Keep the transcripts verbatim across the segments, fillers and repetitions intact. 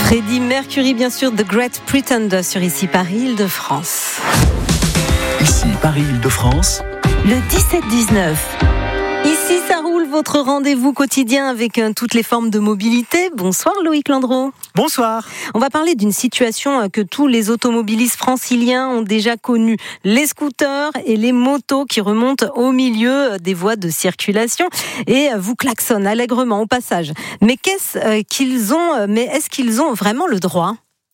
Freddie Mercury, bien sûr, The Great Pretender sur Ici Paris, Île-de-France. Ici Paris, Île-de-France. Le dix-sept dix-neuf. Ici, ça roule, votre rendez-vous quotidien avec euh, toutes les formes de mobilité. Bonsoir Loïc Landreau. Bonsoir. On va parler d'une situation que tous les automobilistes franciliens ont déjà connue. Les scooters et les motos qui remontent au milieu des voies de circulation et vous klaxonnent allègrement au passage. Mais qu'est-ce qu'ils ont, mais est-ce qu'ils ont vraiment le droit ?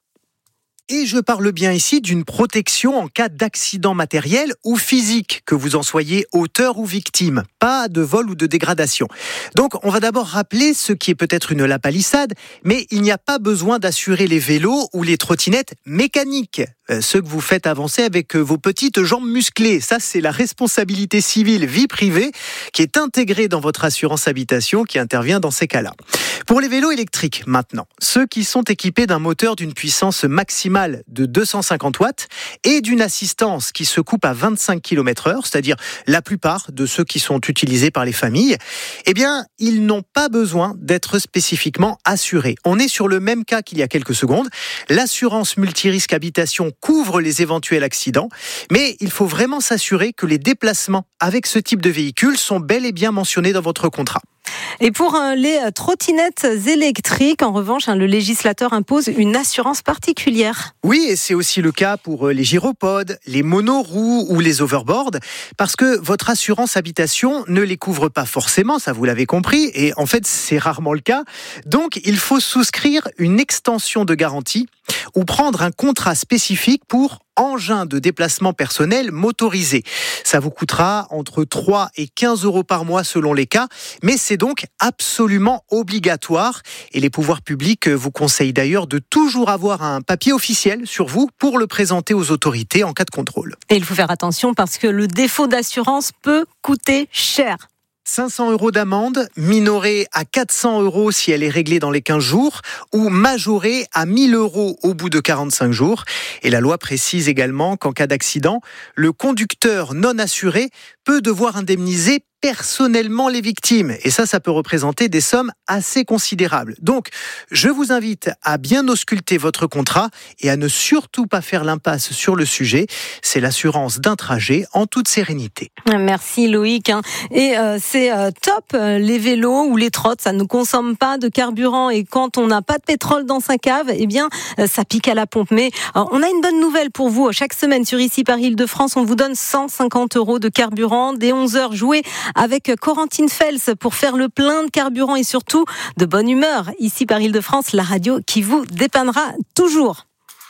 Et je parle bien ici d'une protection en cas d'accident matériel ou physique, que vous en soyez auteur ou victime, pas de vol ou de dégradation. Donc on va d'abord rappeler ce qui est peut-être une lapalissade, mais il n'y a pas besoin d'assurer les vélos ou les trottinettes mécaniques, euh, ceux que vous faites avancer avec vos petites jambes musclées. Ça, c'est la responsabilité civile vie privée qui est intégrée dans votre assurance habitation qui intervient dans ces cas-là. Pour les vélos électriques, maintenant, ceux qui sont équipés d'un moteur d'une puissance maximale de deux cent cinquante watts et d'une assistance qui se coupe à vingt-cinq kilomètres heure, c'est-à-dire la plupart de ceux qui sont utilisés par les familles, eh bien, ils n'ont pas besoin d'être spécifiquement assurés. On est sur le même cas qu'il y a quelques secondes. L'assurance multirisque habitation couvre les éventuels accidents, mais il faut vraiment s'assurer que les déplacements avec ce type de véhicule sont bel et bien mentionnés dans votre contrat. Et pour les trottinettes électriques, en revanche, le législateur impose une assurance particulière. Oui, et c'est aussi le cas pour les gyropodes, les monoroues ou les overboards, parce que votre assurance habitation ne les couvre pas forcément, ça vous l'avez compris, et en fait c'est rarement le cas. Donc il faut souscrire une extension de garantie ou prendre un contrat spécifique pour engin de déplacement personnel motorisé. Ça vous coûtera entre trois et quinze euros par mois selon les cas, mais c'est donc absolument obligatoire et les pouvoirs publics vous conseillent d'ailleurs de toujours avoir un papier officiel sur vous pour le présenter aux autorités en cas de contrôle. Et il faut faire attention parce que le défaut d'assurance peut coûter cher. cinq cents euros d'amende, minorée à quatre cents euros si elle est réglée dans les quinze jours, ou majorée à mille euros au bout de quarante-cinq jours. Et la loi précise également qu'en cas d'accident, le conducteur non assuré peut devoir indemniser personnellement les victimes. Et ça, ça peut représenter des sommes assez considérables. Donc, je vous invite à bien ausculter votre contrat et à ne surtout pas faire l'impasse sur le sujet. C'est l'assurance d'un trajet en toute sérénité. Merci Loïc. Et euh, c'est euh, top, les vélos ou les trottes, ça ne consomme pas de carburant. Et quand on n'a pas de pétrole dans sa cave, eh bien, euh, ça pique à la pompe. Mais euh, on a une bonne nouvelle pour vous. Chaque semaine sur Ici Paris, Île-de-France, on vous donne cent cinquante euros de carburant. Dès onze heures, jouez avec Corentine Fels pour faire le plein de carburant et surtout de bonne humeur. Ici par Île-de-France, la radio qui vous dépannera toujours.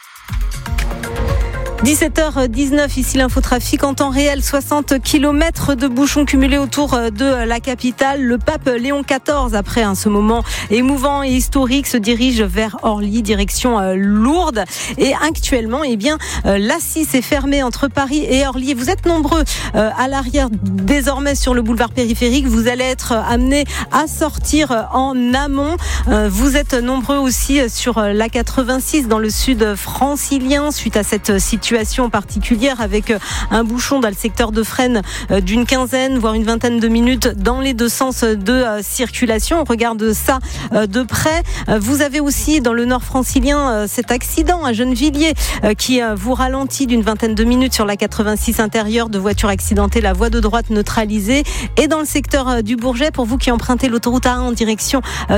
dix-sept heures dix-neuf, ici l'infotrafic en temps réel, soixante kilomètres de bouchons cumulés autour de la capitale. Le pape Léon quatorze, après hein, ce moment émouvant et historique, se dirige vers Orly, direction euh, Lourdes. Et actuellement, eh bien, euh, l'A six est fermée entre Paris et Orly. Vous êtes nombreux euh, à l'arrière, désormais sur le boulevard périphérique. Vous allez être amenés à sortir en amont. Euh, vous êtes nombreux aussi sur l'A quatre-vingt-six dans le sud francilien, suite à cette situation. Situation particulière avec un bouchon dans le secteur de Fresnes d'une quinzaine voire une vingtaine de minutes dans les deux sens de circulation. On regarde ça de près. Vous avez aussi dans le nord francilien cet accident à Gennevilliers qui vous ralentit d'une vingtaine de minutes sur la quatre-vingt-six intérieure, de voitures accidentées, la voie de droite neutralisée. Et dans le secteur du Bourget, pour vous qui empruntez l'autoroute A un en direction